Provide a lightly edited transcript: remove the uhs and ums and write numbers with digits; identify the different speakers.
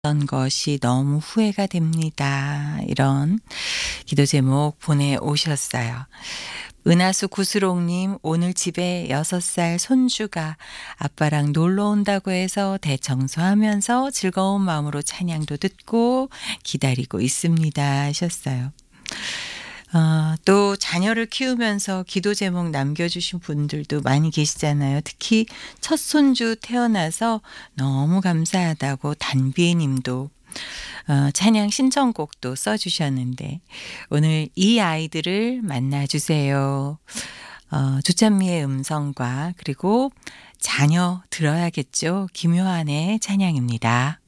Speaker 1: 것이 너무 후회가 됩니다. 이런 기도 제목 보내오셨어요. 은하수 구스롱님, 오늘 집에 6살 손주가 아빠랑 놀러 온다고 해서 대청소하면서 즐거운 마음으로 찬양도 듣고 기다리고 있습니다. 하셨어요. 또 자녀를 키우면서 기도 제목 남겨주신 분들도 많이 계시잖아요. 특히 첫 손주 태어나서 너무 감사하다고 단비 님도 찬양 신청곡도 써주셨는데 오늘 이 아이들을 만나주세요. 주찬미의 음성과 그리고 자녀 들어야겠죠. 김요한의 찬양입니다.